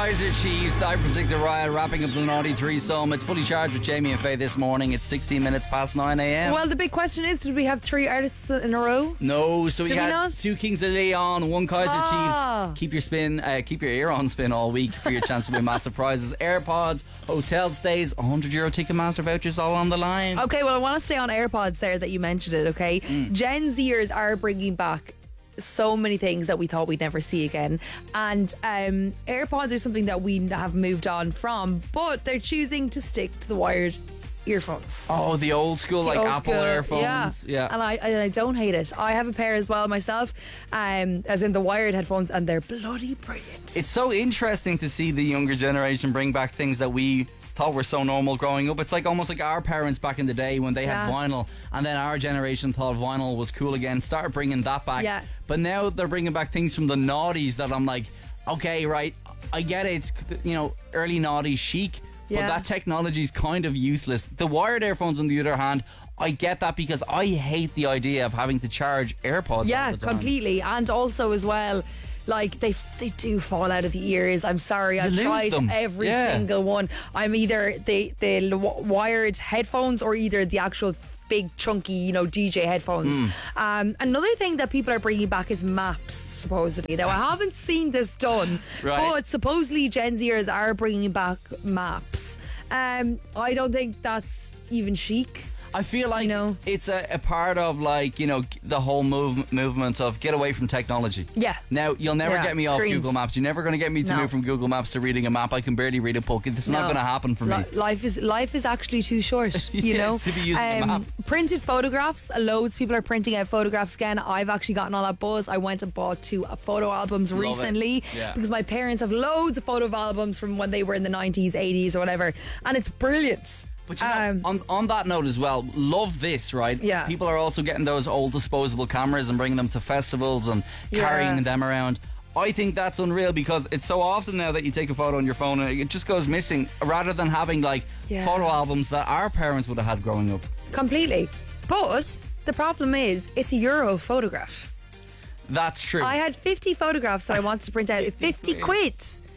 Kaiser Chiefs. I predicted Ryan wrapping up the Naughty threesome. It's fully charged with Jamie and Faye this morning. It's 16 minutes past 9 a.m. Well, the big question is, did we have 3 artists in a row? No, so we Did we had not? 2 Kings of Leon, 1 Kaiser Chiefs. Keep your ear on spin all week for your chance to win massive prizes. AirPods, hotel stays, €100 Ticketmaster vouchers all on the line. Okay, well, I want to stay on AirPods there that you mentioned it, okay? Gen Zers are bringing back so many things that we thought we'd never see again, and AirPods are something that we have moved on from, but they're choosing to stick to the wired earphones. Oh, the old school, like Old Apple school, earphones. Yeah. And I don't hate it. I have a pair as well myself, as in the wired headphones, and they're bloody brilliant. It's so interesting to see the younger generation bring back things that we thought were so normal growing up. It's like almost like our parents back in the day when they had vinyl, and then our generation thought vinyl was cool again, started bringing that back. Yeah. But now they're bringing back things from the noughties that I'm like, okay, right, I get it, it's, early noughties chic, but that technology is kind of useless. The wired earphones, on the other hand, I get that because I hate the idea of having to charge AirPods all the time. Completely. And also as well, like they do fall out of the ears. I'm sorry, I've tried them. every single one. I'm either the wired headphones or either the actual big chunky DJ headphones. Another thing that people are bringing back is maps, supposedly. Now, I haven't seen this done, but supposedly Gen Zers are bringing back maps. I don't think that's even chic. I feel like it's a part of the whole movement of get away from technology. Yeah. Now, you'll never get me off Google Maps. You're never going to get me to move from Google Maps to reading a map. I can barely read a book. It's not going to happen for me. Life is actually too short, to be using a map. Printed photographs. Loads of people are printing out photographs again. I've actually gotten all that buzz. I went and bought 2 photo albums recently because my parents have loads of photo albums from when they were in the 90s, 80s or whatever, and it's brilliant. But on that note as well, love this, right? Yeah. People are also getting those old disposable cameras and bringing them to festivals and carrying them around. I think that's unreal because it's so often now that you take a photo on your phone and it just goes missing, rather than having photo albums that our parents would have had growing up. Completely. But the problem is, it's a Euro photograph. That's true. I had 50 photographs that I wanted to print out. 50 quid.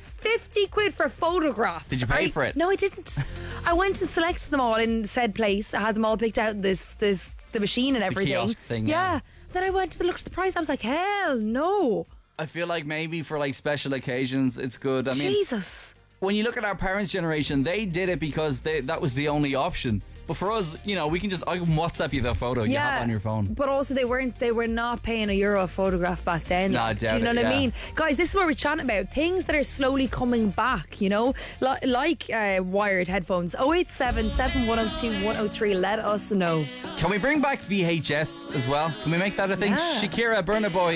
50 quid for photographs. Did you pay for it? No, I didn't. I went and selected them all in said place. I had them all picked out in the machine and everything. The kiosk thing, yeah. Then I went to look at the price. I was like, hell no. I feel like maybe for special occasions it's good. I mean, Jesus. When you look at our parents' generation, they did it because that was the only option. But for us, I can WhatsApp you that photo you have on your phone. But also they were not paying €1 a photograph back then. No, I do doubt you know it, what I mean? Guys, this is what we're chatting about. Things that are slowly coming back, like wired headphones. 087 7102 103. Let us know. Can we bring back VHS as well? Can we make that a thing? Yeah. Shakira, Burna Boy.